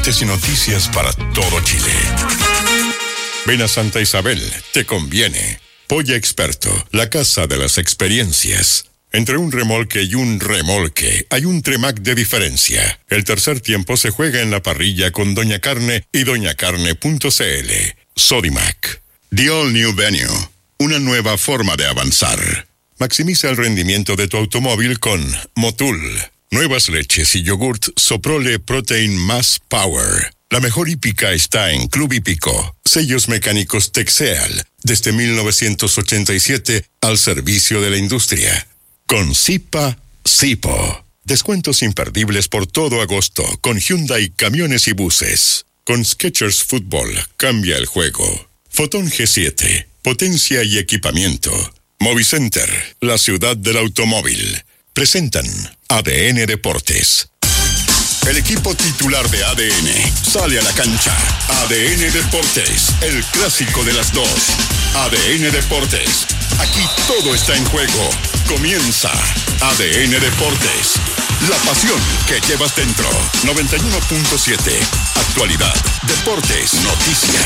deportes y noticias para todo Chile. Ven a Santa Isabel, te conviene. Polla Experto, la casa de las experiencias. Entre un remolque y un remolque hay un Tremac de diferencia. El tercer tiempo se juega en la parrilla con Doña Carne y doñacarne.cl. Sodimac. The All New Venue. Una nueva forma de avanzar. Maximiza el rendimiento de tu automóvil con Motul. Nuevas leches y yogurt Soprole Protein Mass Power. La mejor hípica está en Club Hípico. Sellos mecánicos Texeal, desde 1987 al servicio de la industria. Con Zipa, Zipo. Descuentos imperdibles por todo agosto con Hyundai Camiones y Buses. Con Skechers Fútbol, cambia el juego. Fotón G7, potencia y equipamiento. Movicenter, la ciudad del automóvil. Presentan ADN Deportes. El equipo titular de ADN sale a la cancha. ADN Deportes, el clásico de las dos. ADN Deportes, aquí todo está en juego. Comienza ADN Deportes, la pasión que llevas dentro. 91.7, actualidad, deportes, noticias.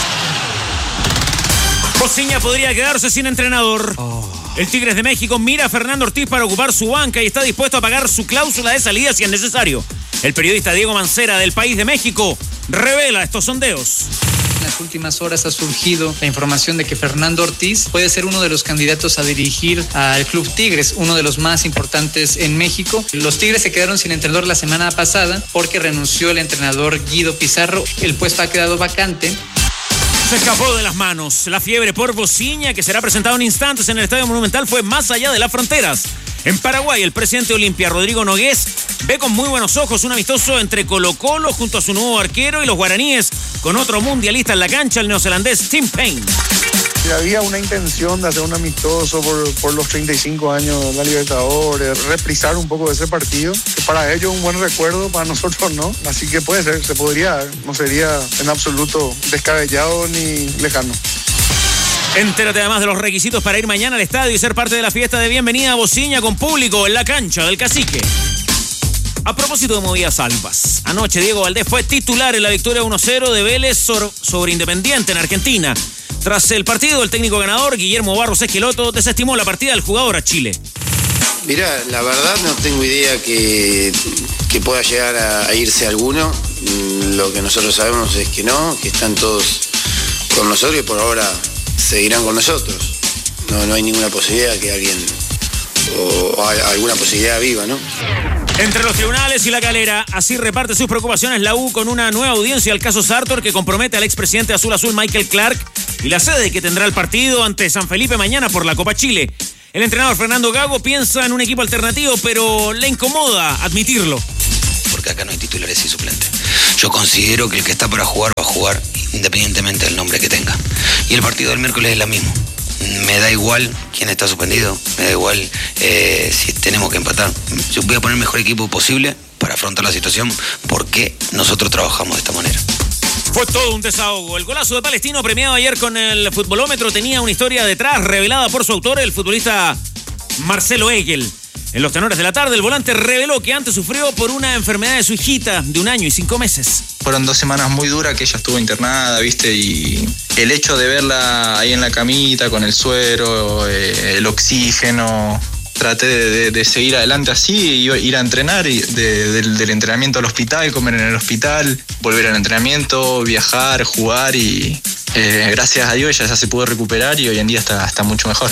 Bociña podría quedarse sin entrenador. El Tigres de México mira a Fernando Ortiz para ocupar su banca y está dispuesto a pagar su cláusula de salida si es necesario. El periodista Diego Mancera del País de México revela estos sondeos. En las últimas horas ha surgido la información de que Fernando Ortiz puede ser uno de los candidatos a dirigir al Club Tigres, uno de los más importantes en México. Los Tigres se quedaron sin entrenador la semana pasada porque renunció el entrenador Guido Pizarro. El puesto ha quedado vacante. Se escapó de las manos. La fiebre por Bociña, que será presentado en instantes en el Estadio Monumental, fue más allá de las fronteras. En Paraguay, el presidente de Olimpia, Rodrigo Nogués, ve con muy buenos ojos un amistoso entre Colo-Colo junto a su nuevo arquero y los guaraníes, con otro mundialista en la cancha, el neozelandés Tim Payne. Había una intención de hacer un amistoso por los 35 años de la Libertadores, reprisar un poco de ese partido, que para ellos es un buen recuerdo, para nosotros no, así que puede ser, se podría, no sería en absoluto descabellado ni lejano. Entérate además de los requisitos para ir mañana al estadio y ser parte de la fiesta de bienvenida a Bociña con público en la cancha del Cacique. A propósito de movidas albas, anoche Diego Valdés fue titular en la victoria 1-0 de Vélez sobre Independiente en Argentina. Tras el partido, el técnico ganador, Guillermo Barros Esqueloto, desestimó la partida del jugador a Chile. Mirá, la verdad no tengo idea que pueda llegar a irse alguno. Lo que nosotros sabemos es que no, que están todos con nosotros y por ahora seguirán con nosotros. No hay ninguna posibilidad que alguien o alguna posibilidad viva, ¿no? Entre los tribunales y la galera, así reparte sus preocupaciones la U con una nueva audiencia al caso Sartor que compromete al expresidente Azul Azul Michael Clark y la sede que tendrá el partido ante San Felipe mañana por la Copa Chile. El entrenador Fernando Gago piensa en un equipo alternativo, pero le incomoda admitirlo. Porque acá no hay titulares y suplentes. Yo considero que el que está para jugar va a jugar independientemente del nombre que tenga. Y el partido del miércoles es lo mismo. Me da igual quién está suspendido, me da igual si tenemos que empatar. Yo voy a poner el mejor equipo posible para afrontar la situación porque nosotros trabajamos de esta manera. Fue todo un desahogo. El golazo de Palestino premiado ayer con el futbolómetro tenía una historia detrás revelada por su autor, el futbolista Marcelo Egel. En los tenores de la tarde, el volante reveló que antes sufrió por una enfermedad de su hijita de 1 año y 5 meses. Fueron 2 semanas muy duras que ella estuvo internada, ¿viste? Y el hecho de verla ahí en la camita con el suero, el oxígeno, traté de seguir adelante así, ir a entrenar y del entrenamiento al hospital, comer en el hospital, volver al entrenamiento, viajar, jugar y gracias a Dios ella ya se pudo recuperar y hoy en día está mucho mejor.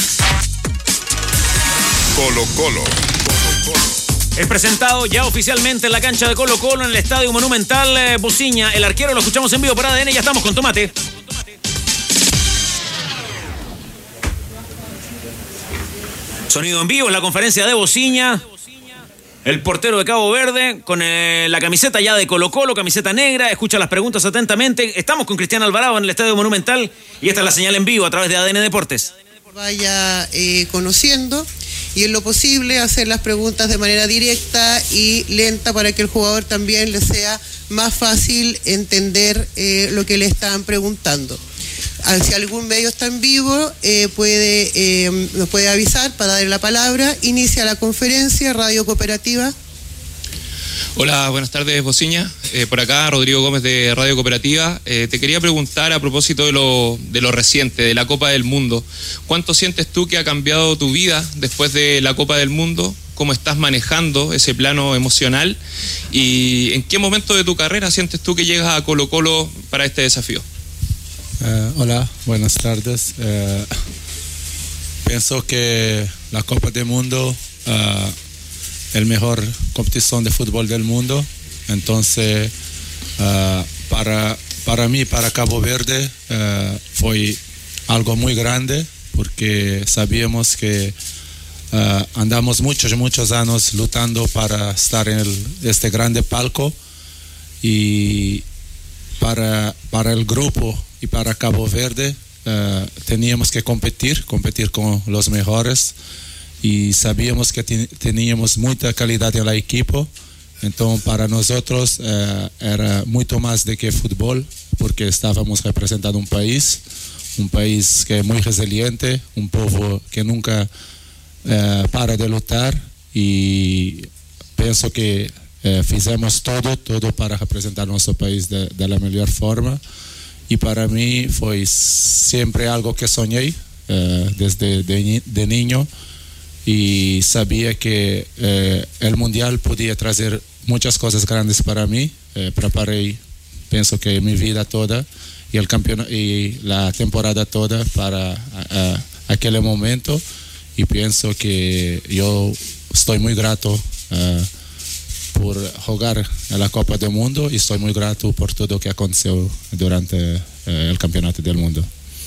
Colo-Colo. Es presentado ya oficialmente en la cancha de Colo-Colo en el Estadio Monumental Bociña. El arquero lo escuchamos en vivo por ADN. Ya estamos con Tomate. Sonido en vivo en la conferencia de Bociña. El portero de Cabo Verde con la camiseta ya de Colo-Colo, camiseta negra. Escucha las preguntas atentamente. Estamos con Cristian Alvarado en el Estadio Monumental y esta es la señal en vivo a través de ADN Deportes. Vaya conociendo y en lo posible hacer las preguntas de manera directa y lenta para que el jugador también le sea más fácil entender lo que le están preguntando. Si algún medio está en vivo, nos puede avisar para darle la palabra. Inicia la conferencia, Radio Cooperativa. Hola, buenas tardes, Bociña. Por acá, Rodrigo Gómez de Radio Cooperativa. Te quería preguntar a propósito de lo reciente, de la Copa del Mundo. ¿Cuánto sientes tú que ha cambiado tu vida después de la Copa del Mundo? ¿Cómo estás manejando ese plano emocional? ¿Y en qué momento de tu carrera sientes tú que llegas a Colo-Colo para este desafío? Hola, buenas tardes. Pienso que la Copa del Mundo es la mejor competición de fútbol del mundo. Entonces, para mí, para Cabo Verde, fue algo muy grande porque sabíamos que andamos muchos años luchando para estar en este grande palco, y para el grupo y para Cabo Verde teníamos que competir con los mejores, y sabíamos que teníamos mucha calidad en el equipo. Entonces para nosotros era mucho más de que fútbol, porque estábamos representando un país que es muy resiliente, un pueblo que nunca para de luchar, y pienso que fizemos todo para representar nuestro país de la mejor forma. Y para mí fue siempre algo que soñé desde de niño, y sabía que el mundial podía traer muchas cosas grandes para mí. Preparé, pienso que mi vida toda y el campeonato y la temporada toda para aquel momento, y pienso que yo estoy muy grato por jugar en la Copa del Mundo, y estoy muy grato por todo lo que aconteció durante el Campeonato del Mundo.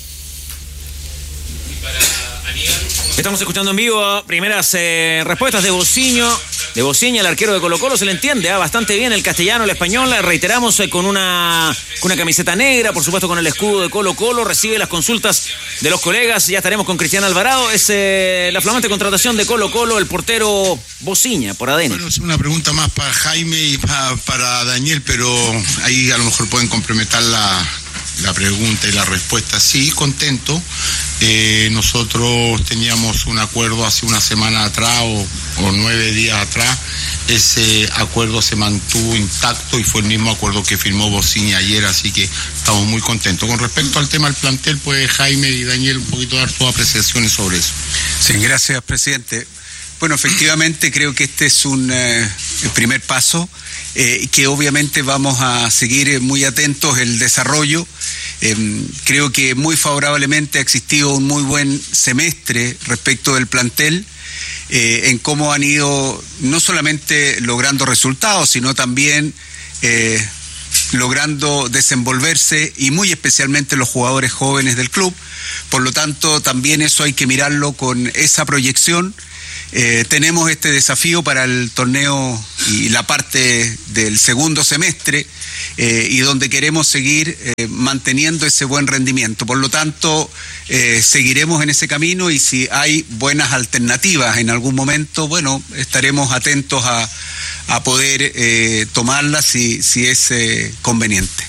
Estamos escuchando en vivo primeras respuestas de Bociña, el arquero de Colo-Colo. Se le entiende bastante bien el castellano, el español. Reiteramos, con una camiseta negra, por supuesto con el escudo de Colo-Colo. Recibe las consultas de los colegas. Ya estaremos con Cristian Alvarado. Es la flamante contratación de Colo-Colo, el portero Bociña por ADN. Bueno, es una pregunta más para Jaime y para Daniel, pero ahí a lo mejor pueden complementar la pregunta y la respuesta. Sí, contento. Nosotros teníamos un acuerdo hace una semana atrás o 9 días atrás. Ese acuerdo se mantuvo intacto y fue el mismo acuerdo que firmó Bociña ayer, así que estamos muy contentos. Con respecto al tema del plantel, pues Jaime y Daniel un poquito dar sus apreciaciones sobre eso. Sí, gracias, presidente. Bueno, efectivamente creo que este es el primer paso, que obviamente vamos a seguir muy atentos el desarrollo. Creo que muy favorablemente ha existido un muy buen semestre respecto del plantel, en cómo han ido no solamente logrando resultados, sino también logrando desenvolverse, y muy especialmente los jugadores jóvenes del club. Por lo tanto, también eso hay que mirarlo con esa proyección. Tenemos este desafío para el torneo y la parte del segundo semestre, y donde queremos seguir manteniendo ese buen rendimiento. Por lo tanto, seguiremos en ese camino, y si hay buenas alternativas en algún momento, bueno, estaremos atentos a poder tomarlas si es conveniente.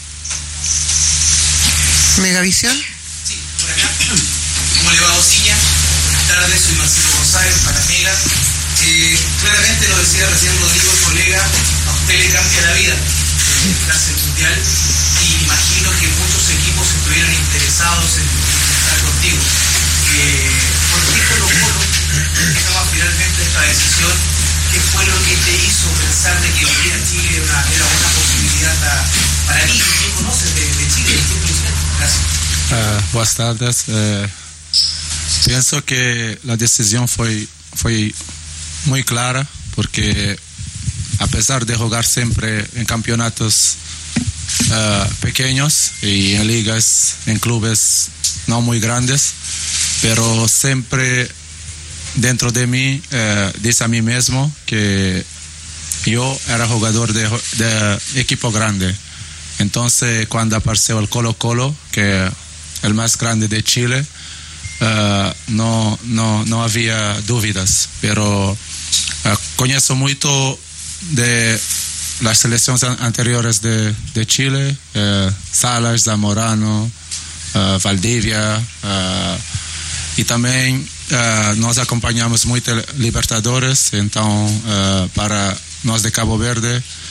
Megavisión. Sí, por acá. ¿Cómo le va, Bociña? Buenas tardes, soy Marcelo González, para Mega. Claramente lo decía recién Rodrigo, el colega, a usted le cambia la vida tras el Mundial, y imagino que muchos equipos estuvieron interesados en estar contigo. ¿Por qué Colo-Colo tomaba finalmente esta decisión? ¿Qué fue lo que te hizo pensar de que venir a Chile era una posibilidad para ti? ¿Qué conoces de Chile? Gracias. Buenas tardes. Pienso que la decisión fue muy clara, porque a pesar de jugar siempre en campeonatos pequeños y en ligas, en clubes no muy grandes, pero siempre dentro de mí dice a mí mismo que yo era jugador de equipo grande. Entonces, cuando apareció el Colo-Colo, que es el más grande de Chile, no había dudas, pero conozco mucho de las selecciones anteriores de Chile, Salas, Zamorano, Valdivia, y también nos acompañamos mucho Libertadores. Entonces para nos de Cabo Verde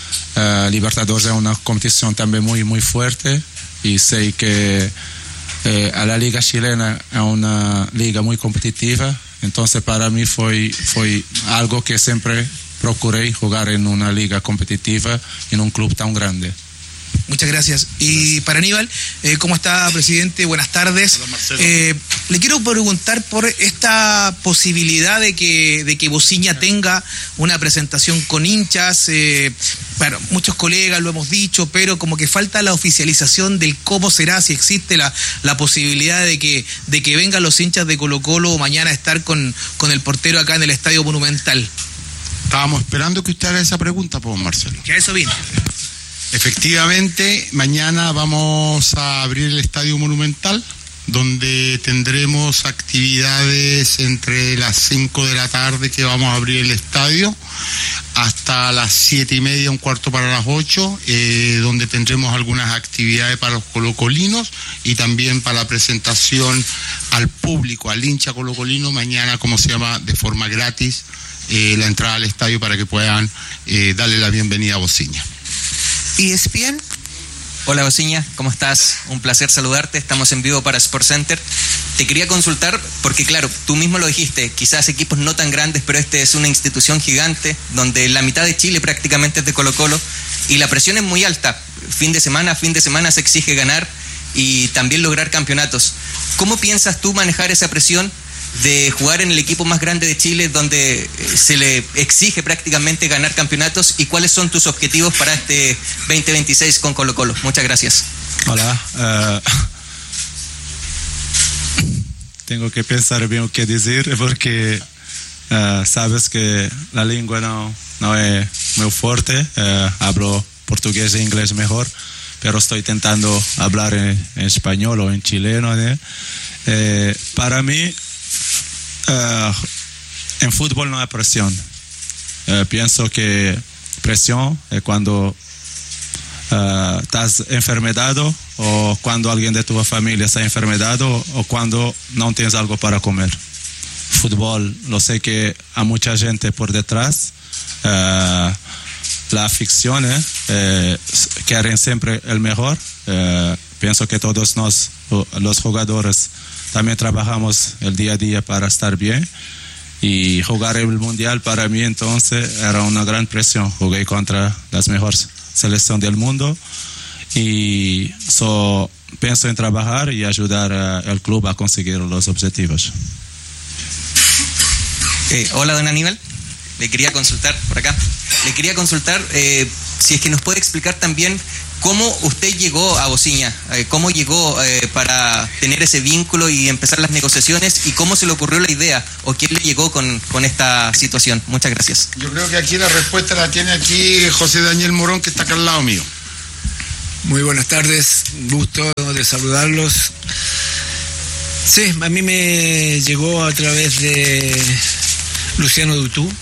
Libertadores es una competición también muy, muy fuerte y sé que a la liga chilena es una liga muy competitiva, entonces para mí fue algo que siempre procuré jugar en una liga competitiva en un club tan grande. Muchas gracias. Y para Aníbal, ¿cómo está, presidente? Buenas tardes. Le quiero preguntar por esta posibilidad de que Bociña tenga una presentación con hinchas. Bueno, muchos colegas lo hemos dicho, pero como que falta la oficialización del cómo será, si existe la posibilidad de que vengan los hinchas de Colo-Colo mañana a estar con el portero acá en el Estadio Monumental. Estábamos esperando que usted haga esa pregunta, pues, Marcelo. Que a eso vine. Efectivamente, mañana vamos a abrir el Estadio Monumental, donde tendremos actividades entre las 5 de la tarde que vamos a abrir el estadio hasta las 7:30, un cuarto para las 8, donde tendremos algunas actividades para los colocolinos y también para la presentación al público, al hincha colocolino, mañana, como se llama, de forma gratis, la entrada al estadio para que puedan darle la bienvenida a Bociña. ESPN. Hola Bociña, ¿cómo estás? Un placer saludarte, estamos en vivo para SportsCenter. Te quería consultar, porque claro, tú mismo lo dijiste, quizás equipos no tan grandes, pero este es una institución gigante, donde la mitad de Chile prácticamente es de Colo-Colo, y la presión es muy alta. Fin de semana se exige ganar y también lograr campeonatos. ¿Cómo piensas tú manejar esa presión de jugar en el equipo más grande de Chile, donde se le exige prácticamente ganar campeonatos, y cuáles son tus objetivos para este 2026 con Colo-Colo? Muchas gracias. Hola, tengo que pensar bien qué decir porque sabes que la lengua no es muy fuerte, hablo portugués e inglés mejor, pero estoy intentando hablar en español o en chileno, ¿no? Para mí en fútbol no hay presión. Pienso que presión es cuando estás enfermedado, o cuando alguien de tu familia está enfermedado, o cuando no tienes algo para comer. Fútbol, lo sé que hay mucha gente por detrás. La afición quieren siempre el mejor. Pienso que todos los jugadores también trabajamos el día a día para estar bien, y jugar el mundial para mí entonces era una gran presión. Jugué contra las mejores selecciones del mundo y pienso en trabajar y ayudar al club a conseguir los objetivos. Hola, don Aníbal, le quería consultar por acá. Le quería consultar si es que nos puede explicar también cómo usted llegó a Bociña, cómo llegó para tener ese vínculo y empezar las negociaciones, y cómo se le ocurrió la idea, o quién le llegó con esta situación. Muchas gracias. Yo creo que aquí la respuesta la tiene aquí José Daniel Morón, que está acá al lado mío. Muy buenas tardes, gusto de saludarlos. Sí, a mí me llegó a través de Luciano Dutú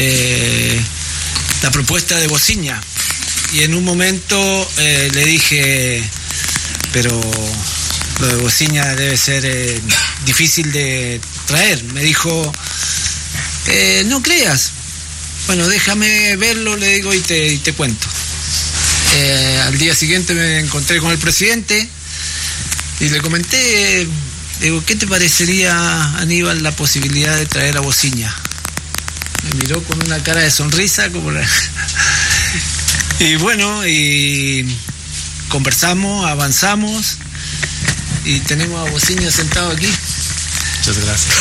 la propuesta de Bociña, y en un momento le dije, pero lo de Bociña debe ser difícil de traer. Me dijo, no creas, bueno, déjame verlo, le digo, y te cuento. Al día siguiente me encontré con el presidente y le comenté, digo, ¿qué te parecería, Aníbal, la posibilidad de traer a Bociña? Me miró con una cara de sonrisa, como y bueno, y conversamos, avanzamos, y tenemos a Bociña sentado aquí. Muchas gracias.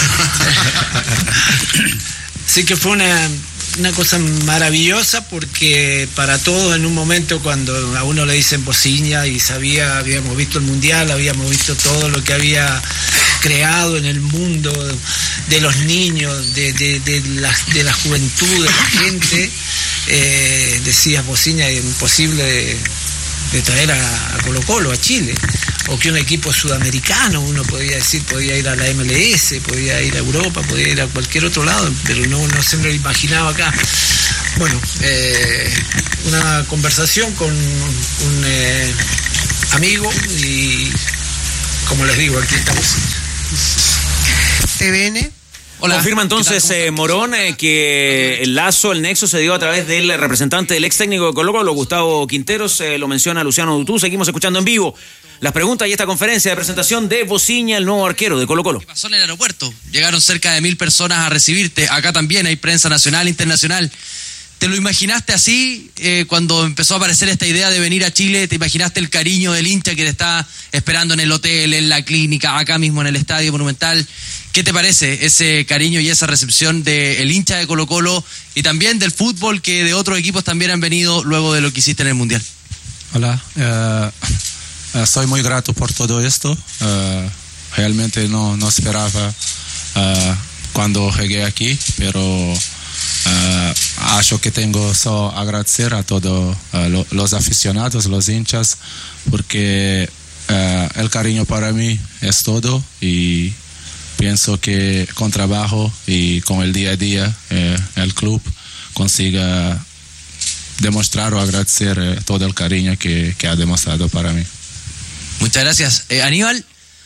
Así que fue una cosa maravillosa, porque para todos, en un momento cuando a uno le dicen Bociña, y habíamos visto el mundial, habíamos visto todo lo que había creado en el mundo de los niños, de la juventud, de la gente, decías Bociña, es imposible de traer a Colo-Colo, a Chile, o que un equipo sudamericano, uno podía decir, podía ir a la MLS, podía ir a Europa, podía ir a cualquier otro lado, pero no se me lo imaginaba acá. Bueno, una conversación con un amigo, y como les digo, aquí estamos. TVN, Hola. Confirma entonces Morón que el lazo, el nexo se dio a través del representante del ex técnico de Colo-Colo, Gustavo Quinteros, lo menciona Luciano Dutú. Seguimos escuchando en vivo las preguntas y esta conferencia de presentación de Bociña, el nuevo arquero de Colo-Colo. ¿Qué pasó en el aeropuerto? Llegaron cerca de 1000 personas a recibirte. Acá también hay prensa nacional, internacional. ¿Te lo imaginaste así cuando empezó a aparecer esta idea de venir a Chile? ¿Te imaginaste el cariño del hincha que te está esperando en el hotel, en la clínica, acá mismo en el Estadio Monumental? ¿Qué te parece ese cariño y esa recepción del hincha de Colo-Colo y también del fútbol, que de otros equipos también han venido luego de lo que hiciste en el Mundial? Hola, soy muy grato por todo esto. Realmente no esperaba cuando llegué aquí, pero acho que tengo solo agradecer a todos los aficionados, los hinchas, porque el cariño para mí es todo, y pienso que con trabajo y con el día a día el club consiga demostrar o agradecer todo el cariño que ha demostrado para mí. Muchas gracias. Aníbal,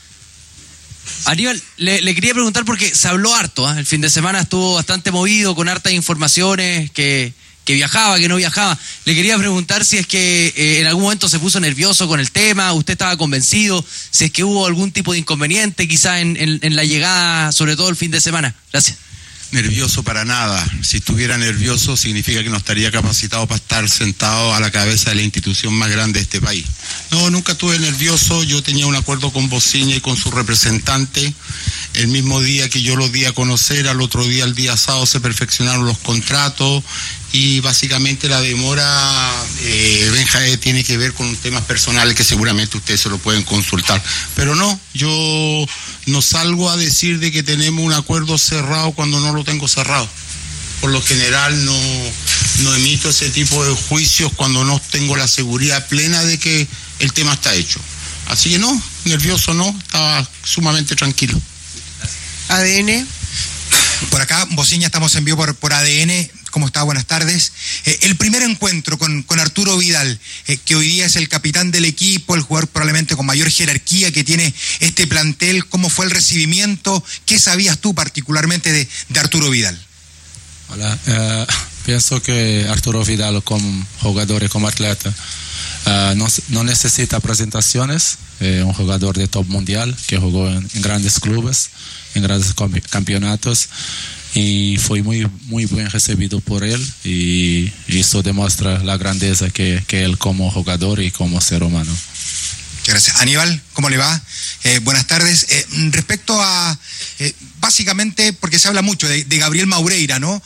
le quería preguntar porque se habló harto, el fin de semana estuvo bastante movido con hartas informaciones, que viajaba, que no viajaba. Le quería preguntar si es que en algún momento se puso nervioso con el tema, usted estaba convencido, si es que hubo algún tipo de inconveniente quizá en la llegada, sobre todo el fin de semana. Gracias. Nervioso para nada. Si estuviera nervioso significa que no estaría capacitado para estar sentado a la cabeza de la institución más grande de este país. No, nunca estuve nervioso. Yo tenía un acuerdo con Bociña y con su representante. El mismo día que yo los di a conocer, al otro día, el día sábado, se perfeccionaron los contratos, y básicamente la demora, Benja, tiene que ver con temas personales que seguramente ustedes se lo pueden consultar. Pero no, yo no salgo a decir de que tenemos un acuerdo cerrado cuando no lo tengo cerrado. Por lo general no emito ese tipo de juicios cuando no tengo la seguridad plena de que el tema está hecho. Así que no, nervioso no, estaba sumamente tranquilo. ADN. Por acá, Bociña, estamos en vivo por ADN. ¿Cómo está? Buenas tardes. El primer encuentro con Arturo Vidal, que hoy día es el capitán del equipo, el jugador probablemente con mayor jerarquía que tiene este plantel, ¿cómo fue el recibimiento? ¿Qué sabías tú particularmente de Arturo Vidal? Hola, pienso que Arturo Vidal como jugador y como atleta no necesita presentaciones. Un jugador de top mundial que jugó en grandes clubes, en grandes campeonatos, y fue muy bien recibido por él, y eso demuestra la grandeza que él como jugador y como ser humano. Gracias. Aníbal, ¿cómo le va? Buenas tardes. Respecto a, básicamente, porque se habla mucho de Gabriel Maureira, ¿no?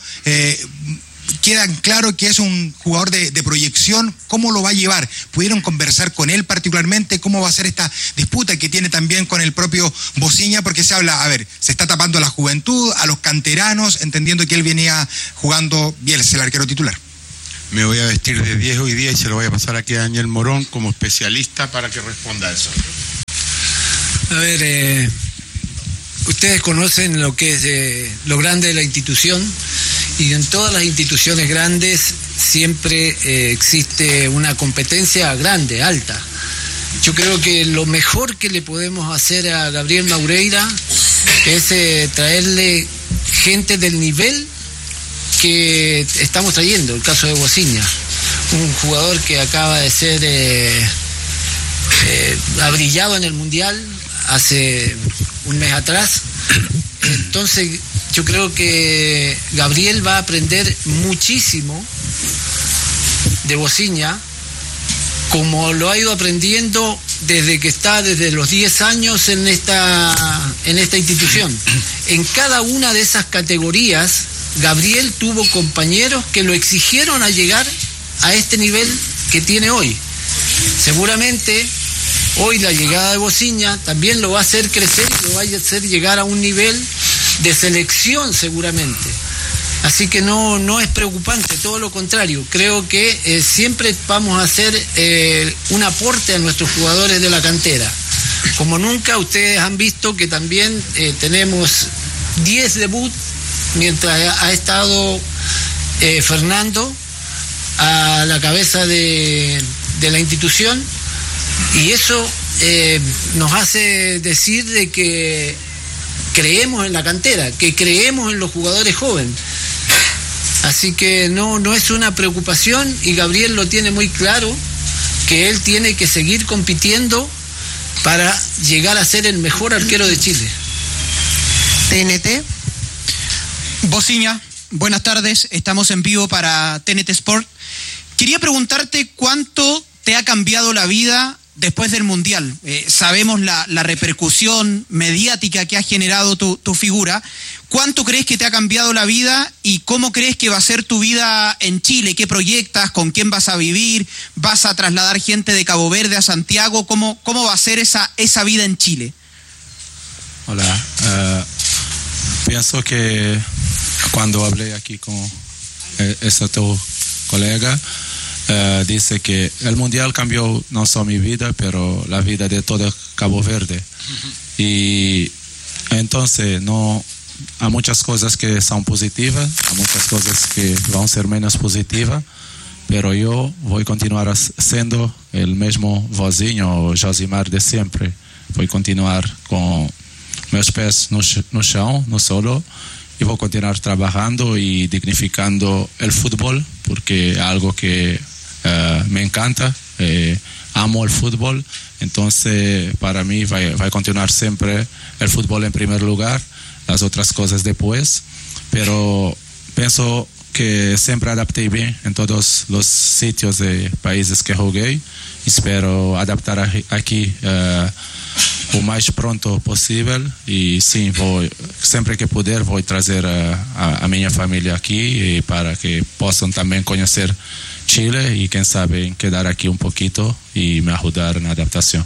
Queda claro que es un jugador de proyección. ¿Cómo lo va a llevar? ¿Pudieron conversar con él particularmente? ¿Cómo va a ser esta disputa que tiene también con el propio Bociña? Porque se habla, se está tapando a la juventud, a los canteranos, entendiendo que él venía jugando bien, es el arquero titular. Me voy a vestir de 10 hoy día y se lo voy a pasar aquí a Daniel Morón como especialista para que responda a eso. A ver, ustedes conocen lo que es lo grande de la institución, y en todas las instituciones grandes siempre existe una competencia grande, alta. Yo creo que lo mejor que le podemos hacer a Gabriel Maureira es traerle gente del nivel que estamos trayendo. El caso de Bociña, un jugador que acaba de ser ha brillado en el Mundial hace un mes atrás. Entonces yo creo que Gabriel va a aprender muchísimo de Bociña, como lo ha ido aprendiendo desde los 10 años en esta institución. En cada una de esas categorías, Gabriel tuvo compañeros que lo exigieron a llegar a este nivel que tiene hoy. Seguramente hoy la llegada de Bociña también lo va a hacer crecer y lo va a hacer llegar a un nivel de selección seguramente. Así que no es preocupante, todo lo contrario. Creo que siempre vamos a hacer un aporte a nuestros jugadores de la cantera. Como nunca, ustedes han visto que también tenemos 10 debuts mientras ha estado Fernando a la cabeza de la institución, y eso nos hace decir de que creemos en la cantera, que creemos en los jugadores jóvenes. Así que no es una preocupación, y Gabriel lo tiene muy claro, que él tiene que seguir compitiendo para llegar a ser el mejor arquero de Chile. TNT. Bociña, buenas tardes, estamos en vivo para TNT Sport. Quería preguntarte cuánto te ha cambiado la vida después del Mundial. Sabemos la repercusión mediática que ha generado tu figura. ¿Cuánto crees que te ha cambiado la vida y cómo crees que va a ser tu vida en Chile? ¿Qué proyectas? ¿Con quién vas a vivir? ¿Vas a trasladar gente de Cabo Verde a Santiago? ¿Cómo va a ser esa vida en Chile? Hola, pienso que cuando hablé aquí con tu colega, dice que el Mundial cambió no solo mi vida, pero la vida de todo Cabo Verde. Y entonces hay muchas cosas que son positivas, hay muchas cosas que van a ser menos positivas, pero yo voy a continuar siendo el mismo Vozinho, Josimar de siempre. Voy a continuar con meus pés no chão, no solo, y voy a continuar trabajando y dignificando el fútbol, porque es algo que me encanta, amo el fútbol, entonces para mí va a continuar siempre el fútbol en primer lugar, las otras cosas después, pero pienso que siempre adapté bien en todos los sitios de países que jugué. Espero adaptar aquí o más pronto posible, y sí, siempre que puder voy a traer a mi familia aquí para que puedan también conocer Chile y quién sabe quedar aquí un poquito y me ayudar en la adaptación.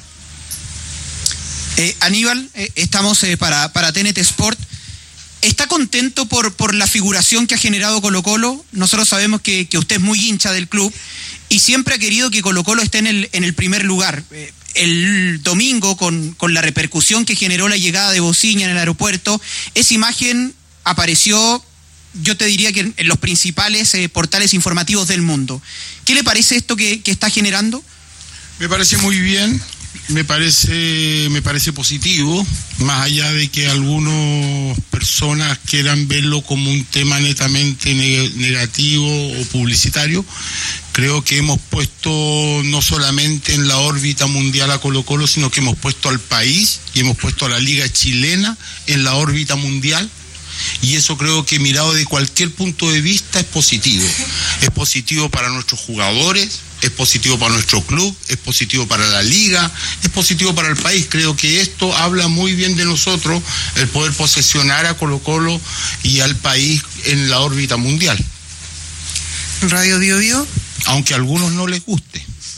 Aníbal, estamos para TNT Sport. ¿Está contento por la figuración que ha generado Colo-Colo? Nosotros sabemos que usted es muy hincha del club y siempre ha querido que Colo-Colo esté en el primer lugar. El domingo, con la repercusión que generó la llegada de Bociña en el aeropuerto, esa imagen apareció, yo te diría que en los principales portales informativos del mundo. ¿Qué le parece esto que está generando? Me parece muy bien, me parece positivo, más allá de que algunas personas quieran verlo como un tema netamente negativo o publicitario. Creo que hemos puesto no solamente en la órbita mundial a Colo-Colo, sino que hemos puesto al país y hemos puesto a la Liga Chilena en la órbita mundial. Y eso creo que mirado de cualquier punto de vista es positivo. Es positivo para nuestros jugadores, es positivo para nuestro club, es positivo para la liga, es positivo para el país. Creo que esto habla muy bien de nosotros, el poder posesionar a Colo-Colo y al país en la órbita mundial. Radio Bio Bio. Aunque a algunos no les guste.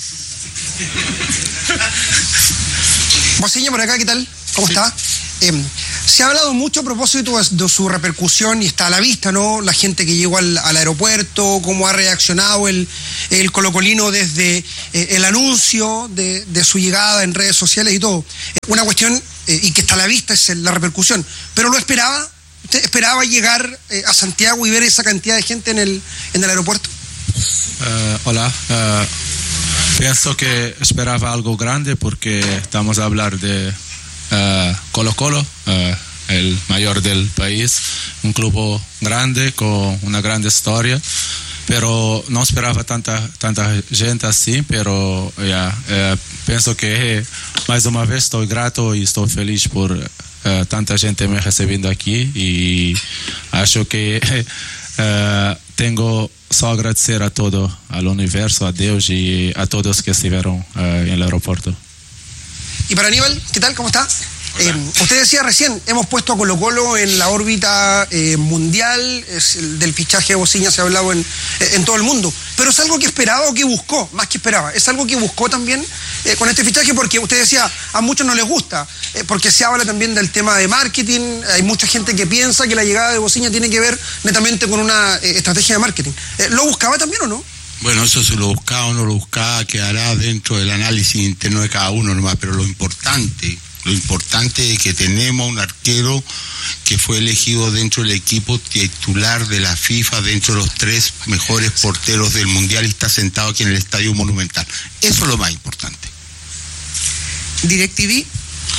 Bociña, por acá, ¿qué tal? ¿Cómo está? Se ha hablado mucho a propósito de su repercusión y está a la vista, ¿no? La gente que llegó al aeropuerto, cómo ha reaccionado el colocolino desde el anuncio de su llegada en redes sociales y todo. Una cuestión, y que está a la vista, es la repercusión. ¿Pero lo esperaba? ¿Usted esperaba llegar a Santiago y ver esa cantidad de gente en el aeropuerto? Hola. Pienso que esperaba algo grande porque estamos a hablar de Colo-Colo, el mayor del país, un club grande con una gran historia, pero no esperaba tanta gente así, pero pienso que más una vez estoy grato y estoy feliz por tanta gente me recibiendo aquí y acho que tengo só agradecer a todo, al universo, a Dios y a todos que estuvieron en el aeropuerto. Y para Aníbal, ¿qué tal? ¿Cómo está? Usted decía recién, hemos puesto a Colo-Colo en la órbita mundial, del fichaje de Bociña se ha hablado en todo el mundo, pero es algo que esperaba o que buscó, más que esperaba, es algo que buscó también con este fichaje, porque usted decía, a muchos no les gusta, porque se habla también del tema de marketing, hay mucha gente que piensa que la llegada de Bociña tiene que ver netamente con una estrategia de marketing. ¿Lo buscaba también o no? Bueno, eso se lo buscaba o no lo buscaba, quedará dentro del análisis interno de cada uno nomás, pero lo importante es que tenemos un arquero que fue elegido dentro del equipo titular de la FIFA, dentro de los 3 mejores porteros del Mundial, y está sentado aquí en el Estadio Monumental. Eso es lo más importante. DirecTV.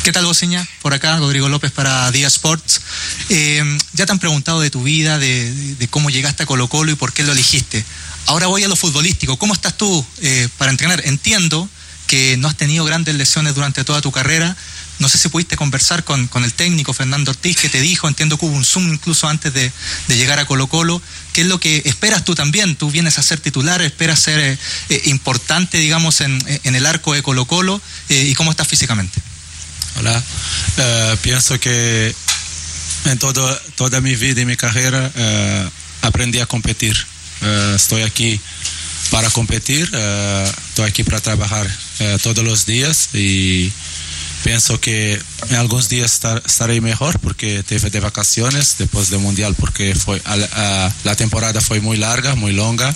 ¿Qué tal, Bociña? Por acá, Rodrigo López para Día Sports. Ya te han preguntado de tu vida, de cómo llegaste a Colo Colo y por qué lo elegiste. Ahora voy a lo futbolístico. ¿Cómo estás tú para entrenar? Entiendo que no has tenido grandes lesiones durante toda tu carrera. No sé si pudiste conversar con el técnico Fernando Ortiz, que te dijo, entiendo que hubo un Zoom incluso antes de llegar a Colo Colo. ¿Qué es lo que esperas tú también? Tú vienes a ser titular, esperas ser importante, digamos, en el arco de Colo Colo. ¿Y cómo estás físicamente? Hola, pienso que en toda mi vida y mi carrera aprendí a competir. Estoy aquí para competir, estoy aquí para trabajar todos los días y pienso que en algunos días estaré mejor porque tuve de vacaciones después del Mundial porque la temporada fue muy larga, muy longa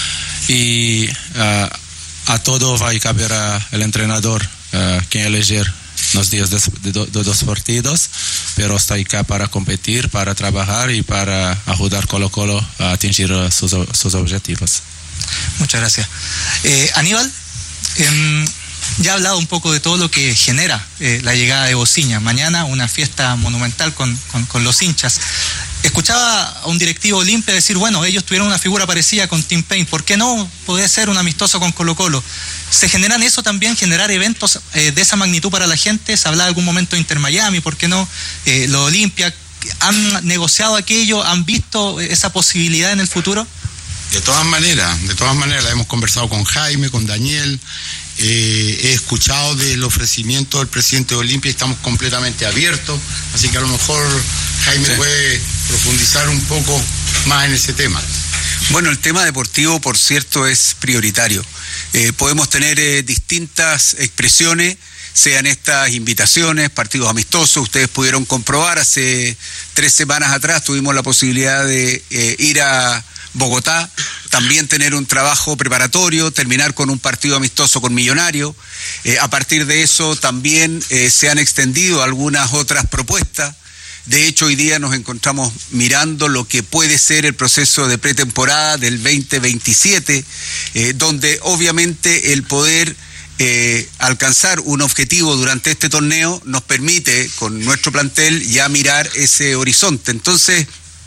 y a todo va a caber el entrenador quien elegir los días de dos partidos, pero estoy acá para competir, para trabajar y para ayudar a Colo Colo a atingir sus objetivos. Muchas gracias. Aníbal, ya he hablado un poco de todo lo que genera la llegada de Bociña. Mañana una fiesta monumental con los hinchas. Escuchaba a un directivo Olimpia decir, bueno, ellos tuvieron una figura parecida con Tim Payne, ¿por qué no poder ser un amistoso con Colo Colo? ¿Se generan eso también, generar eventos de esa magnitud para la gente? ¿Se hablaba algún momento de Inter Miami? ¿Por qué no? Lo Olimpia, ¿han negociado aquello? ¿Han visto esa posibilidad en el futuro? De todas maneras, hemos conversado con Jaime, con Daniel, he escuchado del ofrecimiento del presidente de Olimpia y estamos completamente abiertos, así que a lo mejor Jaime puede profundizar un poco más en ese tema. Bueno, el tema deportivo, por cierto, es prioritario. Podemos tener distintas expresiones, sean estas invitaciones, partidos amistosos. Ustedes pudieron comprobar, hace 3 semanas atrás tuvimos la posibilidad de ir a Bogotá, también tener un trabajo preparatorio, terminar con un partido amistoso con Millonario. A partir de eso también se han extendido algunas otras propuestas. De hecho, hoy día nos encontramos mirando lo que puede ser el proceso de pretemporada del 2027, donde obviamente el poder alcanzar un objetivo durante este torneo nos permite, con nuestro plantel, ya mirar ese horizonte. Entonces,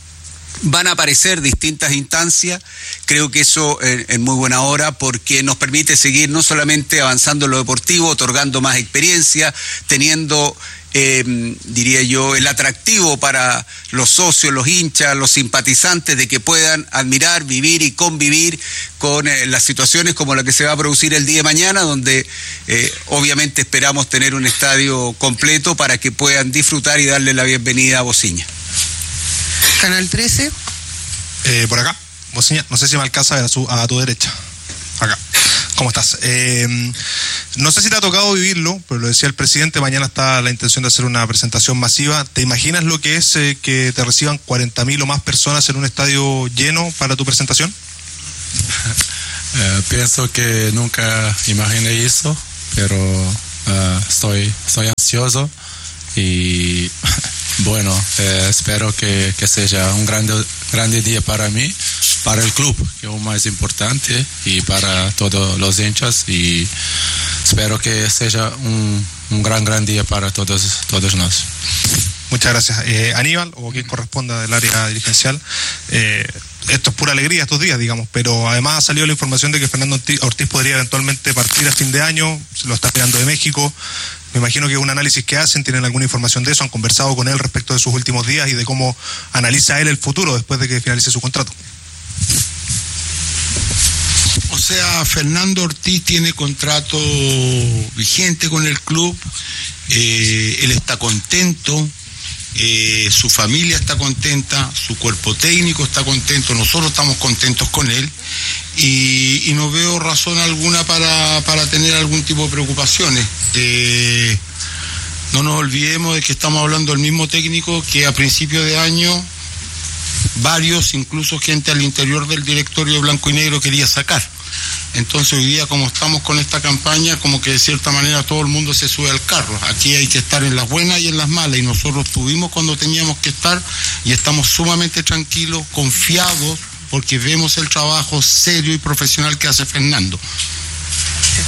van a aparecer distintas instancias, creo que eso en muy buena hora porque nos permite seguir no solamente avanzando en lo deportivo, otorgando más experiencia, teniendo, diría yo, el atractivo para los socios, los hinchas, los simpatizantes de que puedan admirar, vivir y convivir con las situaciones como la que se va a producir el día de mañana, donde obviamente esperamos tener un estadio completo para que puedan disfrutar y darle la bienvenida a Bociña. Canal 13. Por acá, Bociña, no sé si me alcanza a tu derecha. Acá. ¿Cómo estás? No sé si te ha tocado vivirlo, pero lo decía el presidente, mañana está la intención de hacer una presentación masiva. ¿Te imaginas lo que es que te reciban 40.000 o más personas en un estadio lleno para tu presentación? Pienso que nunca imaginé eso, pero estoy ansioso y bueno, espero que sea un grande día para mí, para el club, que es lo más importante, y para todos los hinchas, y espero que sea un gran día para todos nosotros. Muchas gracias. Aníbal, o quien corresponda del área dirigencial, esto es pura alegría estos días, digamos, pero además ha salido la información de que Fernando Ortiz podría eventualmente partir a fin de año, se lo está mirando de México. Me imagino que es un análisis que hacen, tienen alguna información de eso, han conversado con él respecto de sus últimos días y de cómo analiza él el futuro después de que finalice su contrato. O sea, Fernando Ortiz tiene contrato vigente con el club, él está contento, su familia está contenta, su cuerpo técnico está contento, nosotros estamos contentos con él y no veo razón alguna para tener algún tipo de preocupaciones. No nos olvidemos de que estamos hablando del mismo técnico que a principio de año varios, incluso gente al interior del directorio de Blanco y Negro quería sacar. Entonces hoy día, como estamos con esta campaña, como que de cierta manera todo el mundo se sube al carro. Aquí hay que estar en las buenas y en las malas, y nosotros estuvimos cuando teníamos que estar y estamos sumamente tranquilos, confiados, porque vemos el trabajo serio y profesional que hace Fernando.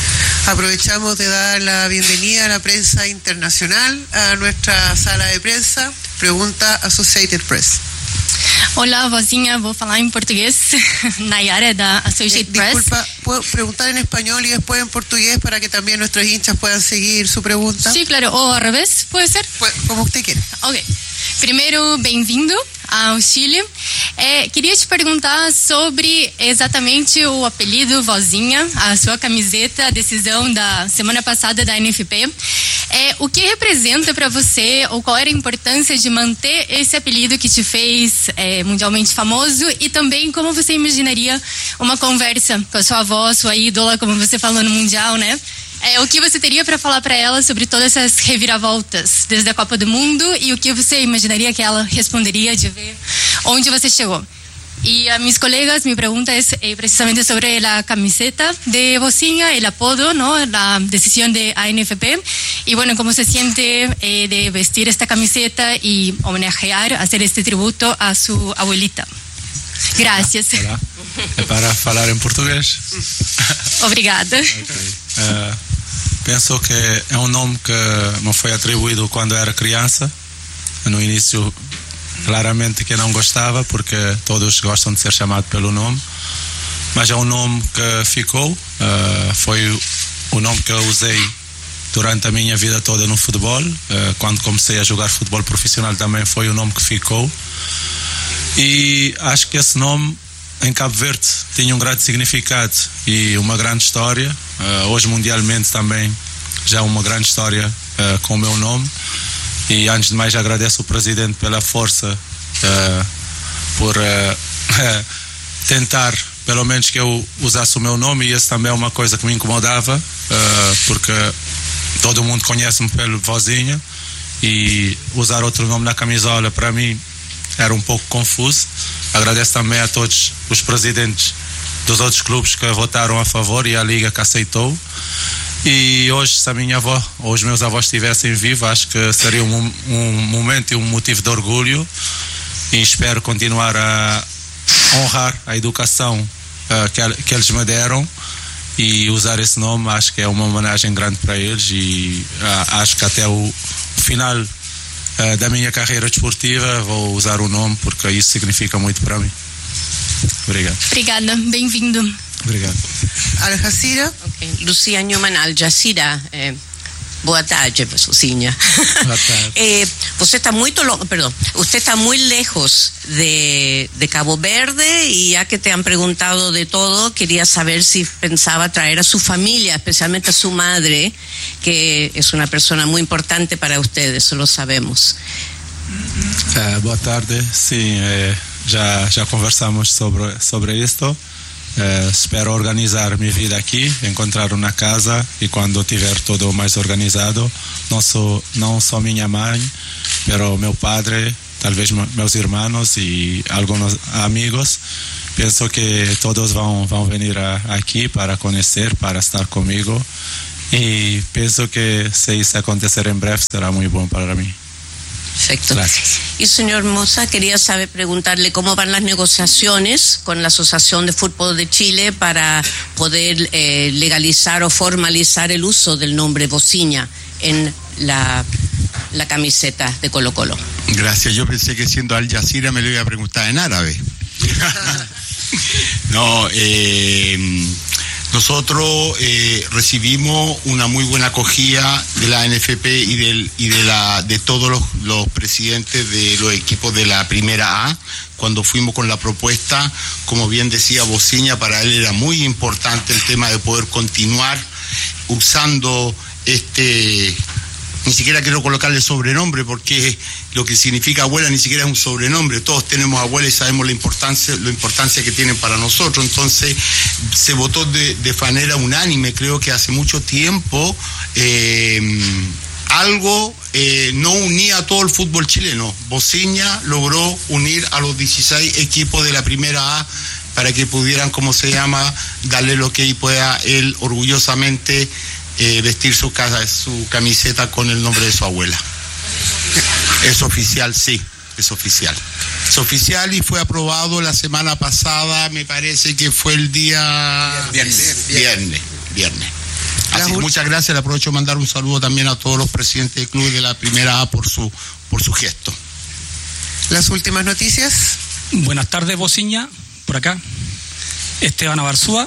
Aprovechamos de dar la bienvenida a la prensa internacional a nuestra sala de prensa. Pregunta Associated Press. Olá, vozinha, vou falar em português. Nayara, da Associated Press. Disculpa, ¿puedo preguntar en español y después en portugués para que también nuestros hinchas puedan seguir su pregunta? Sí, claro. O al revés, ¿puede ser? Como usted quiera. Ok. Primeiro, bem-vindo ao Chile. Queria te perguntar sobre exatamente o apelido Vozinha, a sua camiseta, a decisão da semana passada da NFP. O que representa para você, ou qual era a importância de manter esse apelido que te fez mundialmente famoso, e também como você imaginaria uma conversa com a sua avó, sua ídola, como você falou no Mundial, né? O que você teria para falar para ela sobre todas essas reviravoltas desde a Copa do Mundo, e o que você imaginaria que ela responderia de ver onde você chegou? Y a mis colegas, mi pregunta es precisamente sobre la camiseta de Vozinha, el apodo, ¿no? La decisión de ANFP. Y bueno, ¿cómo se siente de vestir esta camiseta y homenajear, hacer este tributo a su abuelita? Gracias. Olá. É para falar em português? Obrigada. Okay. Penso que é um nome que me foi atribuído quando era criança. No início, claramente que não gostava, porque todos gostam de ser chamados pelo nome, mas é um nome que ficou. Foi o nome que eu usei durante a minha vida toda no futebol. Quando comecei a jogar futebol profissional também foi o nome que ficou. E acho que esse nome em Cabo Verde tinha um grande significado e uma grande história. Hoje mundialmente também já é uma grande história com o meu nome. E antes de mais agradeço o Presidente pela força, por tentar pelo menos que eu usasse o meu nome, e isso também é uma coisa que me incomodava, porque todo mundo conhece-me pelo Vozinha, e usar outro nome na camisola para mim era um pouco confuso. Agradeço também a todos os presidentes dos outros clubes que votaram a favor e a Liga que aceitou. E hoje, se a minha avó ou os meus avós estivessem vivos, acho que seria um momento e um motivo de orgulho, e espero continuar a honrar a educação que eles me deram, e usar esse nome. Acho que é uma homenagem grande para eles, e acho que até o final da minha carreira desportiva vou usar o nome, porque isso significa muito para mim. Obrigado. Obrigada, bem-vindo. Obrigado. Al Jazeera. Okay. Lucia Newman, Al Jazeera. Boa tarde, Vozinha. Boa tarde. Você está usted está muy lejos de Cabo Verde, y ya que te han preguntado de todo, quería saber si pensaba traer a su familia, especialmente a su madre, que es una persona muy importante para ustedes, eso lo sabemos. Boa tarde. Sim, já conversamos sobre isto. Espero organizar minha vida aqui, encontrar uma casa, e quando tiver tudo mais organizado, não só minha mãe, mas meu padre, talvez meus irmãos e alguns amigos, penso que todos vão vir aqui para conhecer, para estar comigo, e penso que se isso acontecer em breve será muito bom para mim. Perfecto. Gracias. Y señor Moza, quería preguntarle cómo van las negociaciones con la Asociación de Fútbol de Chile para poder legalizar o formalizar el uso del nombre Vozinha en la camiseta de Colo Colo. Gracias, yo pensé que siendo Al Jazeera me lo iba a preguntar en árabe. No, nosotros recibimos una muy buena acogida de la NFP y de todos los presidentes de los equipos de la Primera A. Cuando fuimos con la propuesta, como bien decía Vozinha, para él era muy importante el tema de poder continuar usando ni siquiera quiero colocarle sobrenombre, porque lo que significa abuela ni siquiera es un sobrenombre. Todos tenemos abuela y sabemos la importancia que tienen para nosotros. Entonces se votó de manera unánime. Creo que hace mucho tiempo algo no unía a todo el fútbol chileno. Vozinha logró unir a los 16 equipos de la Primera A para que pudieran, darle lo que pueda él orgullosamente vestir su camiseta con el nombre de su abuela. Es oficial, sí, es oficial. Es oficial y fue aprobado la semana pasada, me parece que fue el día viernes. Así que muchas gracias, le aprovecho de mandar un saludo también a todos los presidentes del club de la primera A por su gesto. Las últimas noticias. Buenas tardes, Bociña, por acá. Esteban Abarzúa.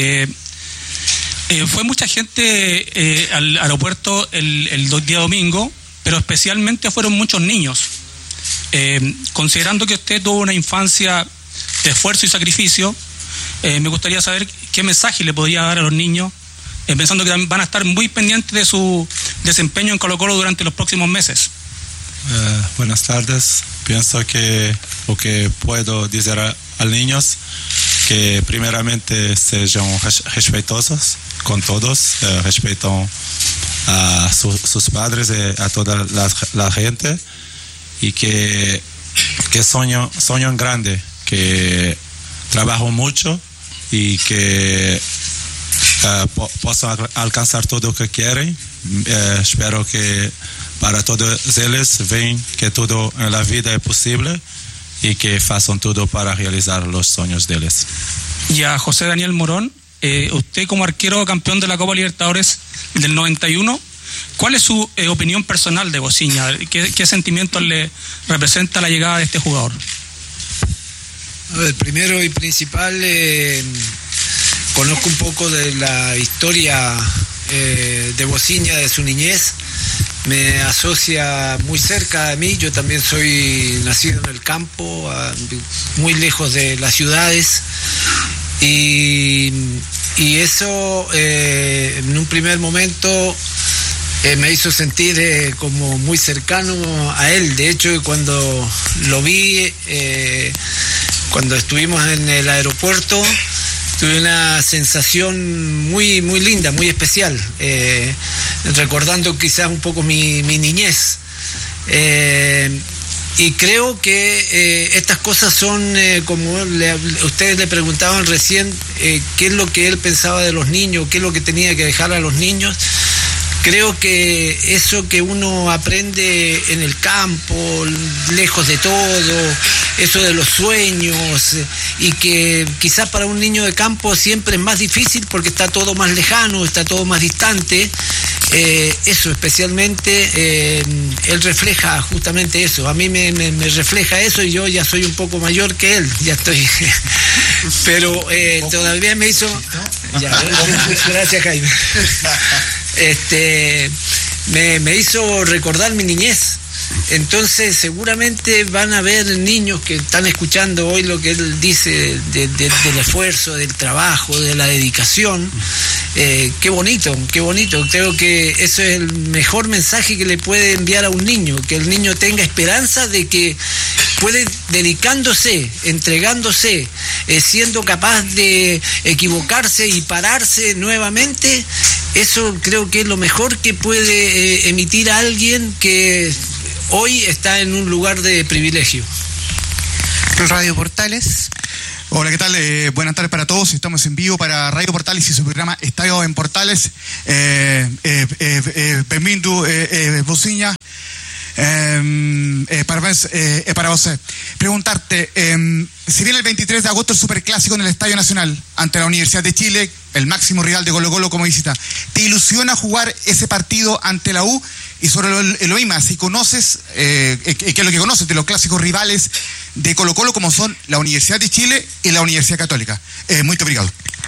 Fue mucha gente al aeropuerto el día domingo, pero especialmente fueron muchos niños. Considerando que usted tuvo una infancia de esfuerzo y sacrificio, me gustaría saber qué mensaje le podría dar a los niños, pensando que van a estar muy pendientes de su desempeño en Colo-Colo durante los próximos meses. Buenas tardes. Pienso que lo que puedo decir a los niños, que primeramente sean respetuosos con todos, respetan a sus padres, a toda la gente, y que sueñan grande, que trabajan mucho y que puedan alcanzar todo lo que quieren. Espero que para todos ellos ven que todo en la vida es posible y que hagan todo para realizar los sueños de ellos. Y a José Daniel Morón, usted como arquero campeón de la Copa Libertadores del 91, ¿cuál es su opinión personal de Bociña? ¿Qué sentimientos le representa la llegada de este jugador? A ver, primero y principal, conozco un poco de la historia de Bociña, de su niñez. Me asocia muy cerca de mí. Yo también soy nacido en el campo, muy lejos de las ciudades, y eso en un primer momento me hizo sentir como muy cercano a él. De hecho, cuando lo vi, cuando estuvimos en el aeropuerto, tuve una sensación muy, muy linda, muy especial, recordando quizás un poco mi niñez. Y creo que estas cosas son, como ustedes le preguntaban recién, qué es lo que él pensaba de los niños, qué es lo que tenía que dejar a los niños. Creo que eso que uno aprende en el campo, lejos de todo, eso de los sueños, y que quizás para un niño de campo siempre es más difícil porque está todo más lejano, está todo más distante, eso especialmente, él refleja justamente eso. A mí me refleja eso, y yo ya soy un poco mayor que él, ya estoy, pero todavía me hizo... Ya, gracias, Jaime. Me hizo recordar mi niñez. Entonces seguramente van a haber niños que están escuchando hoy lo que él dice del esfuerzo, del trabajo, de la dedicación. Qué bonito. Creo que eso es el mejor mensaje que le puede enviar a un niño, que el niño tenga esperanza de que puede, dedicándose, entregándose, siendo capaz de equivocarse y pararse nuevamente. Eso creo que es lo mejor que puede emitir a alguien que hoy está en un lugar de privilegio. Radio Portales. Hola, ¿qué tal? Buenas tardes para todos. Estamos en vivo para Radio Portales y su programa Estadio en Portales. Bienvenido, Bociña. Para vos, preguntarte, si viene el 23 de agosto el Superclásico en el Estadio Nacional ante la Universidad de Chile, el máximo rival de Colo-Colo como visita, ¿te ilusiona jugar ese partido ante la U? Y sobre lo mismo, si conoces, ¿qué es lo que conoces de los clásicos rivales de Colo-Colo como son la Universidad de Chile y la Universidad Católica? Muy obrigado.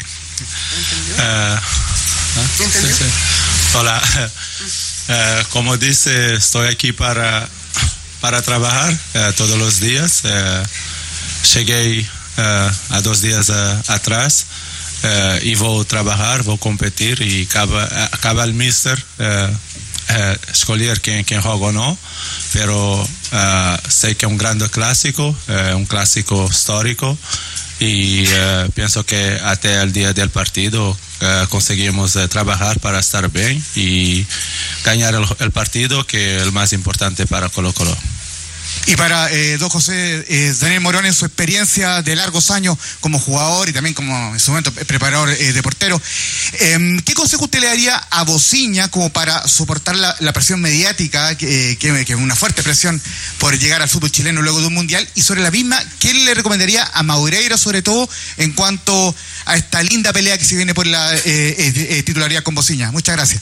Sí. Hola. Como dice, estoy aquí para trabajar todos los días. Llegué a 2 días atrás y voy a trabajar, voy a competir y acaba el míster escoger quién juega o no, pero sé que es un gran clásico, un clásico histórico, y pienso que hasta el día del partido conseguimos trabajar para estar bien y ganar el partido, que es el más importante para Colo-Colo. Y para don José Daniel Morón, en su experiencia de largos años como jugador y también como en su momento preparador de portero, ¿qué consejo usted le daría a Bociña como para soportar la presión mediática, que es una fuerte presión por llegar al fútbol chileno luego de un mundial? Y sobre la misma, ¿qué le recomendaría a Maureira, sobre todo en cuanto a esta linda pelea que se viene por la titularidad con Bociña? Muchas gracias.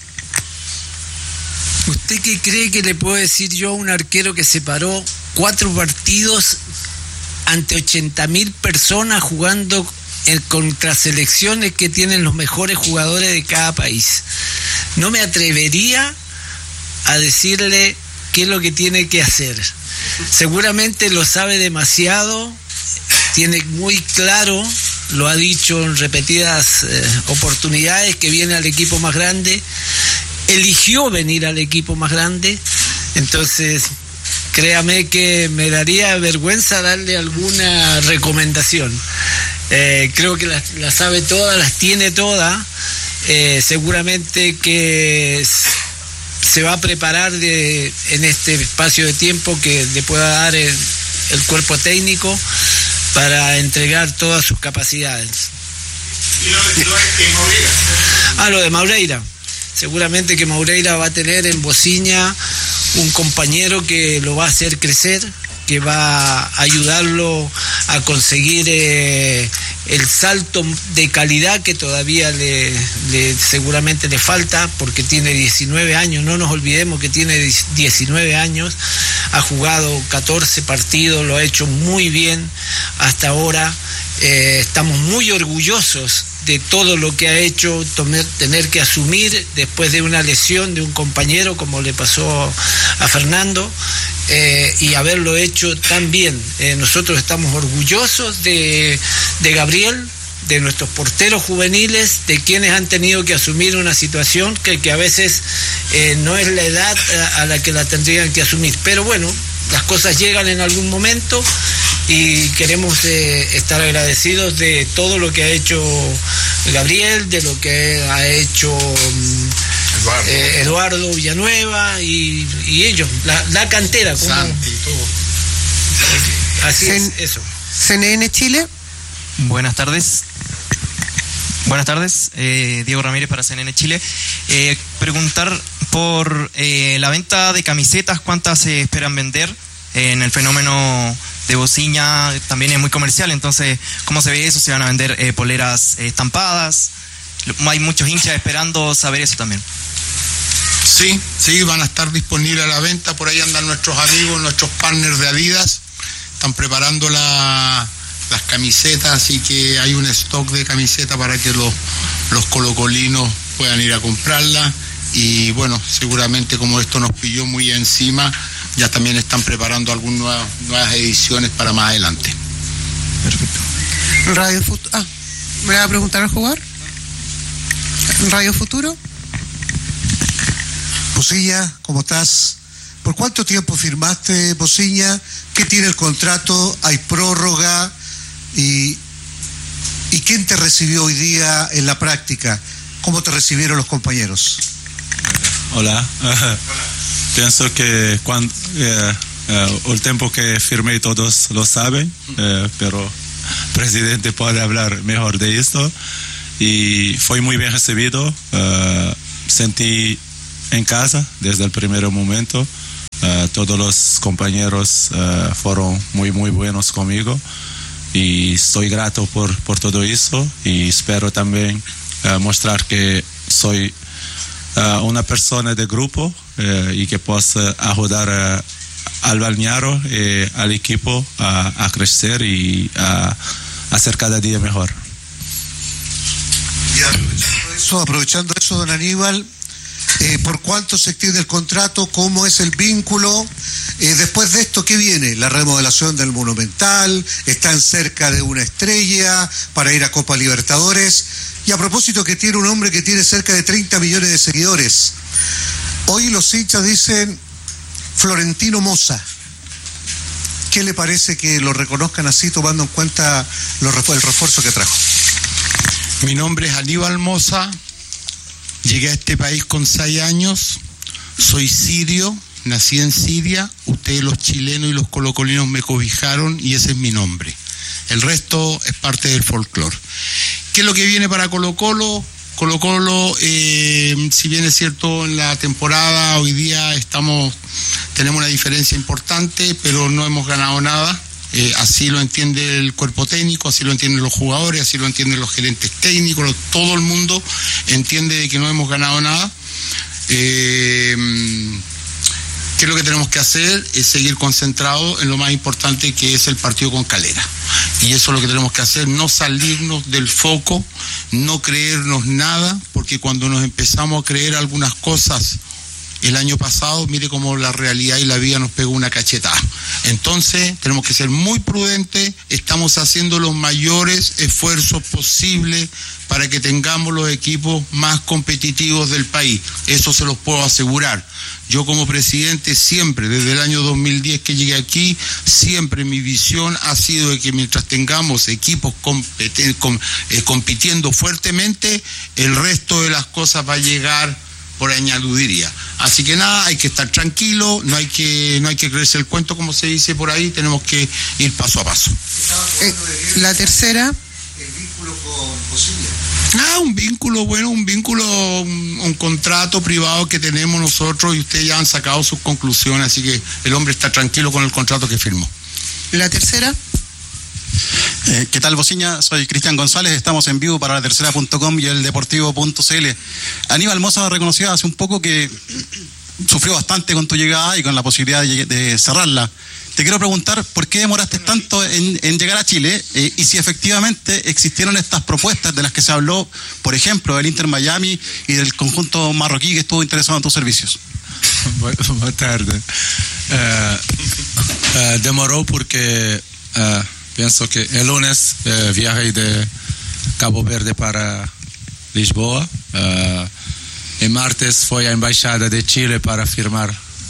¿Usted qué cree que le puedo decir yo a un arquero que se paró 4 partidos ante 80.000 personas jugando contra selecciones que tienen los mejores jugadores de cada país? No me atrevería a decirle qué es lo que tiene que hacer. Seguramente lo sabe demasiado, tiene muy claro, lo ha dicho en repetidas oportunidades, que viene al equipo más grande, eligió venir al equipo más grande. Entonces créame que me daría vergüenza darle alguna recomendación. Creo que las sabe todas, las tiene todas. Seguramente que se va a preparar en este espacio de tiempo que le pueda dar el cuerpo técnico para entregar todas sus capacidades. ¿Y lo de Maureira? Lo de Maureira. Seguramente que Maureira va a tener en Bociña un compañero que lo va a hacer crecer, que va a ayudarlo a conseguir el salto de calidad que todavía seguramente le falta, porque tiene 19 años, no nos olvidemos que tiene 19 años, ha jugado 14 partidos, lo ha hecho muy bien hasta ahora. Estamos muy orgullosos de todo lo que ha hecho, tener que asumir después de una lesión de un compañero como le pasó a Fernando, y haberlo hecho tan bien. Nosotros estamos orgullosos de Gabriel, de nuestros porteros juveniles, de quienes han tenido que asumir una situación que a veces no es la edad a la que la tendrían que asumir, pero bueno, las cosas llegan en algún momento y queremos estar agradecidos de todo lo que ha hecho Gabriel, de lo que ha hecho Eduardo Villanueva y ellos, la cantera. Santi y todo. Así es eso. CNN Chile. Buenas tardes. Buenas tardes, Diego Ramírez para CNN Chile. Preguntar por la venta de camisetas, ¿cuántas se esperan vender? En el fenómeno de Bociña también es muy comercial, entonces, ¿cómo se ve eso? ¿Se van a vender poleras estampadas? Hay muchos hinchas esperando saber eso también. Sí, van a estar disponibles a la venta. Por ahí andan nuestros amigos, nuestros partners de Adidas. Están preparando las camisetas, así que hay un stock de camisetas para que los colocolinos puedan ir a comprarla. Y bueno, seguramente como esto nos pilló muy encima, ya también están preparando algunas nuevas ediciones para más adelante. Perfecto. Radio Futuro. ¿Me va a preguntar al jugador? Radio Futuro. Bociña, ¿cómo estás? ¿Por cuánto tiempo firmaste, Bociña? ¿Qué tiene el contrato? ¿Hay prórroga? ¿Y quién te recibió hoy día en la práctica? ¿Cómo te recibieron los compañeros? Hola. Pienso que el tiempo que firmé todos lo saben, pero el presidente puede hablar mejor de esto. Y fue muy bien recibido. Sentí en casa desde el primer momento. Todos los compañeros fueron muy buenos conmigo y estoy grato por todo eso, y espero también mostrar que soy una persona de grupo y que pueda ayudar al balneario y al equipo a crecer y a ser cada día mejor. Y aprovechando eso, don Aníbal, ¿por cuánto se extiende el contrato? ¿Cómo es el vínculo? Después de esto, ¿qué viene? La remodelación del Monumental, están cerca de una estrella para ir a Copa Libertadores. Y a propósito, que tiene un hombre que tiene cerca de 30 millones de seguidores. Hoy los hinchas dicen Florentino Moza. ¿Qué le parece que lo reconozcan así, tomando en cuenta el refuerzo que trajo? Mi nombre es Aníbal Moza. Llegué a este país con 6 años. Soy sirio, nací en Siria, ustedes los chilenos y los colocolinos me cobijaron y ese es mi nombre. El resto es parte del folclore. ¿Qué es lo que viene para Colo-Colo? Colo-Colo, si bien es cierto, en la temporada hoy día tenemos una diferencia importante, pero no hemos ganado nada. Así lo entiende el cuerpo técnico, así lo entienden los jugadores, así lo entienden los gerentes técnicos, todo el mundo entiende de que no hemos ganado nada. ¿Qué es lo que tenemos que hacer? Es seguir concentrados en lo más importante, que es el partido con Calera. Y eso es lo que tenemos que hacer, no salirnos del foco, no creernos nada, porque cuando nos empezamos a creer algunas cosas el año pasado, mire cómo la realidad y la vida nos pegó una cachetada. Entonces tenemos que ser muy prudentes, estamos haciendo los mayores esfuerzos posibles para que tengamos los equipos más competitivos del país, eso se los puedo asegurar. Yo como presidente siempre, desde el año 2010 que llegué aquí, siempre mi visión ha sido de que mientras tengamos equipos compitiendo fuertemente, el resto de las cosas va a llegar por añadiduría. Así que nada, hay que estar tranquilo, no hay que creerse el cuento, como se dice por ahí, tenemos que ir paso a paso. La tercera. El vínculo con Bosilla. Un vínculo, bueno, un contrato privado que tenemos nosotros y ustedes ya han sacado sus conclusiones, así que el hombre está tranquilo con el contrato que firmó. La tercera. ¿Qué tal, Bosiña? Soy Cristian González, estamos en vivo para latercera.com y el deportivo.cl. Aníbal Mosa reconoció hace un poco que sufrió bastante con tu llegada y con la posibilidad de cerrarla. Te quiero preguntar por qué demoraste tanto en llegar a Chile y si efectivamente existieron estas propuestas de las que se habló, por ejemplo, del Inter Miami y del conjunto marroquí que estuvo interesado en tus servicios. Boa tarde. Demoró porque pienso que el lunes viajé de Cabo Verde para Lisboa. El martes fui a la Embajada de Chile para firmar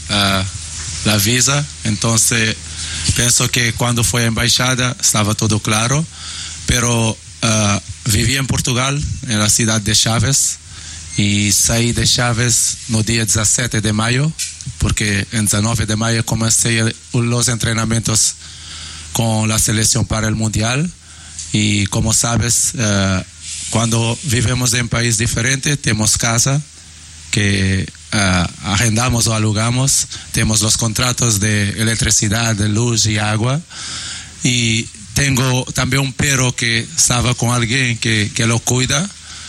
la visa. Entonces pienso que cuando fui a la embajada estaba todo claro, pero viví en Portugal, en la ciudad de Chaves, y salí de Chaves no día 17 de mayo, porque en 19 de mayo comencé los entrenamientos con la selección para el mundial. Y como sabes, cuando vivimos en un país diferente, tenemos casa que agendamos o alugamos, tenemos los contratos de electricidad, de luz y agua, y tengo también un perro que estaba con alguien que lo cuida,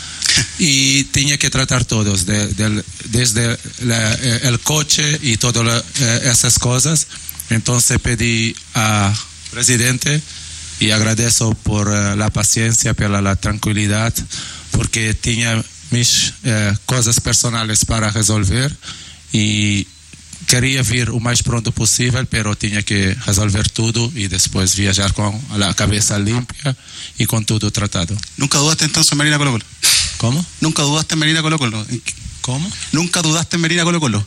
y tenía que tratar todos, desde el coche y todas esas cosas. Entonces pedí al presidente y agradezco por la paciencia, por la tranquilidad, porque tenía mis cosas personales para resolver y quería vir o más pronto posible, pero tenía que resolver todo y después viajar con la cabeza limpia y con todo tratado. ¿Nunca dudaste entonces en venir a Colo-Colo? ¿Cómo? ¿Nunca dudaste en venir a Colo-Colo? ¿Cómo? ¿Nunca dudaste en venir a Colo-Colo?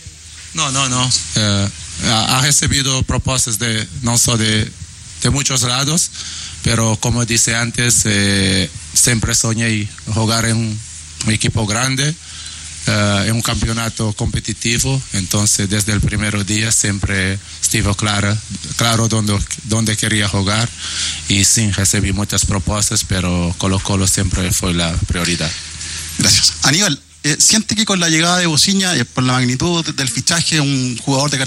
No. Ha recibido propuestas no solo de muchos lados, pero como dije antes, siempre soñé jugar en un equipo grande, en un campeonato competitivo. Entonces desde el primer día siempre estuve claro dónde quería jugar, y sí, recibí muchas propuestas, pero Colo-Colo siempre fue la prioridad. Gracias. Aníbal, ¿siente que con la llegada de Bosiña, por la magnitud del fichaje, un jugador de